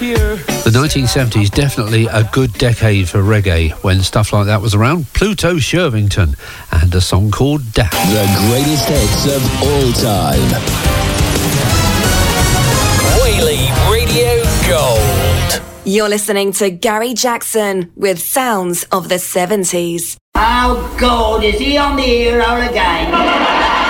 The 1970s, definitely a good decade for reggae when stuff like that was around. Pluto Shervington and a song called Daft. The greatest hits of all time. Whaley Radio Gold. You're listening to Gary Jackson with Sounds of the 70s. Oh God, is he on the hero again?